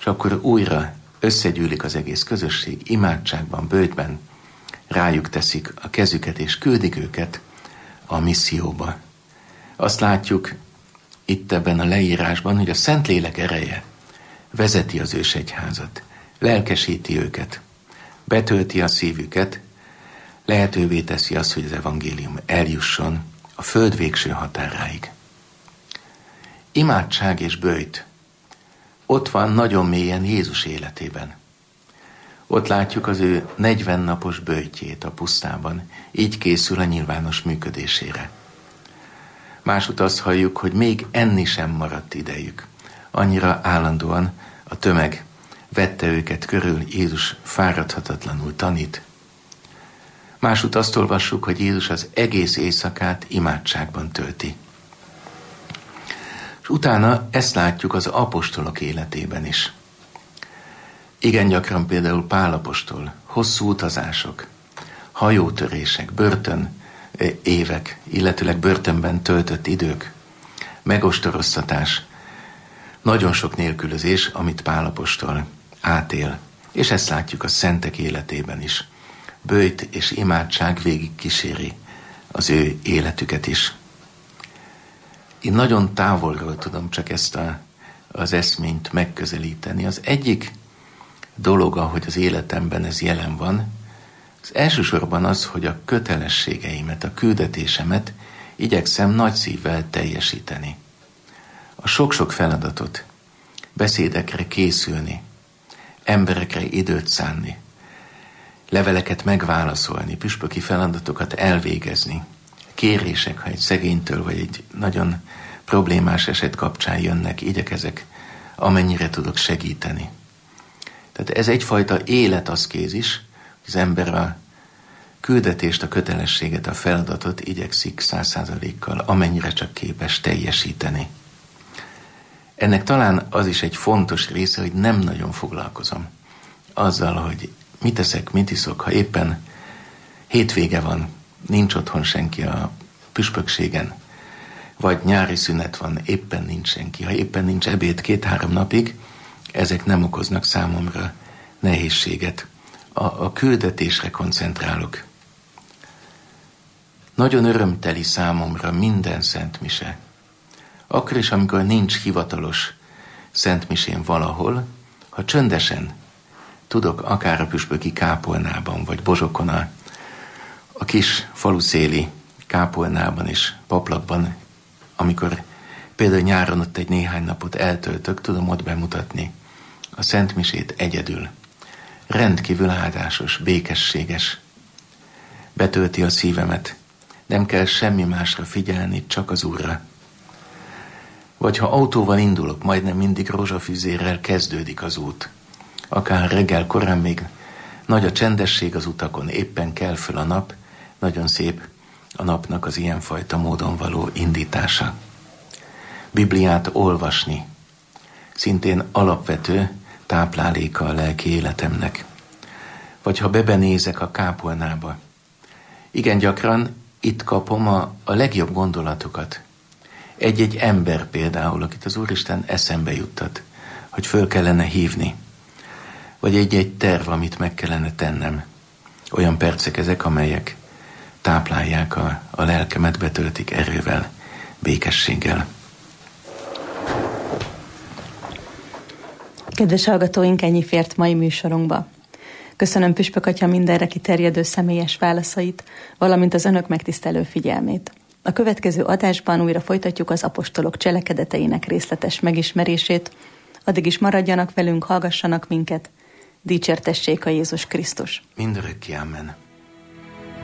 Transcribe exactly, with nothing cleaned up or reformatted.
és akkor újra összegyűlik az egész közösség, imádságban, böjtben, rájuk teszik a kezüket, és küldik őket a misszióba. Azt látjuk itt ebben a leírásban, hogy a Szentlélek ereje vezeti az ősegyházat, lelkesíti őket, betölti a szívüket, lehetővé teszi azt, hogy az evangélium eljusson a föld végső határáig. Imádság és böjt ott van nagyon mélyen Jézus életében. Ott látjuk az ő negyven napos böjtjét a pusztában, így készül a nyilvános működésére. Másút azt halljuk, hogy még enni sem maradt idejük. Annyira állandóan a tömeg vette őket körül, Jézus fáradhatatlanul tanít. Másút azt olvassuk, hogy Jézus az egész éjszakát imádságban tölti. És utána ezt látjuk az apostolok életében is. Igen gyakran például Pál apostol, hosszú utazások, hajótörések, börtön évek, illetőleg börtönben töltött idők, megostoroztatás, nagyon sok nélkülözés, amit Pál apostol átél. És ezt látjuk a szentek életében is. Böjt és imádság végig kíséri az ő életüket is. Én nagyon távolról tudom csak ezt a, az eszményt megközelíteni. Az egyik dolog, ahogy az életemben ez jelen van, az elsősorban az, hogy a kötelességeimet, a küldetésemet igyekszem nagy szívvel teljesíteni. A sok-sok feladatot, beszédekre készülni, emberekre időt szánni, leveleket megválaszolni, püspöki feladatokat elvégezni, kérések, ha egy szegénytől vagy egy nagyon problémás eset kapcsán jönnek, igyekezek, amennyire tudok segíteni. Tehát ez egyfajta életaszkézis, az ember a küldetést, a kötelességet, a feladatot igyekszik száz százalékkal, amennyire csak képes teljesíteni. Ennek talán az is egy fontos része, hogy nem nagyon foglalkozom azzal, hogy mit teszek, mit iszok, ha éppen hétvége van, nincs otthon senki a püspökségen, vagy nyári szünet van, éppen nincs senki, ha éppen nincs ebéd két-három napig, ezek nem okoznak számomra nehézséget. A, a küldetésre koncentrálok. Nagyon örömteli számomra minden szentmise. Akkor is, amikor nincs hivatalos szentmisén valahol, ha csöndesen tudok akár a püspöki kápolnában, vagy Bozsokon a, a kis faluszéli kápolnában és paplakban, amikor például nyáron ott egy néhány napot eltöltök, tudom ott bemutatni a szentmisét egyedül. Rendkívül áldásos, békességes. Betölti a szívemet. Nem kell semmi másra figyelni, csak az Úrra. Vagy ha autóval indulok, majdnem mindig rózsafűzérrel kezdődik az út. Akár reggel korán még nagy a csendesség az utakon, éppen kell föl a nap, nagyon szép a napnak az ilyenfajta módon való indítása. Bibliát olvasni, szintén alapvető tápláléka a lelki életemnek. Vagy ha bebenézek a kápolnába, igen gyakran itt kapom a, a legjobb gondolatokat. Egy-egy ember például, akit az Úristen eszembe juttat, hogy föl kellene hívni. Vagy egy-egy terv, amit meg kellene tennem. Olyan percek ezek, amelyek táplálják a, a lelkemet, betöltik erővel, békességgel. Kedves hallgatóink, ennyi fért mai műsorunkba. Köszönöm Püspök Atya mindenre kiterjedő személyes válaszait, valamint az önök megtisztelő figyelmét. A következő adásban újra folytatjuk az apostolok cselekedeteinek részletes megismerését. Addig is maradjanak velünk, hallgassanak minket. Dicsértessék a Jézus Krisztus. Mindörökké, amen.